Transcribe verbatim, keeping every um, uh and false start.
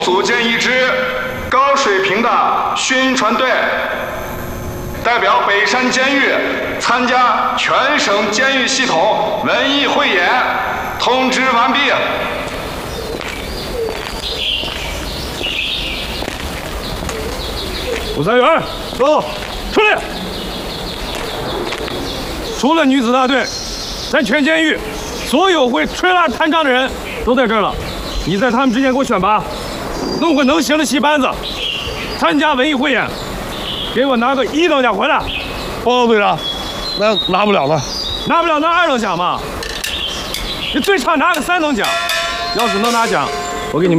组建一支高水平的宣传队，代表北山监狱参加全省监狱系统文艺汇演。通知完毕。 吴三元，走，出来！除了女子大队，咱全监狱所有会吹拉弹唱的人都在这儿了。你在他们之间给我选拔，弄个能行的戏班子，参加文艺汇演，给我拿个一等奖回来。 报告队长，那拿不了了， 拿不了拿二等奖嘛。你最差拿个三等奖，要是能拿奖，我给你们。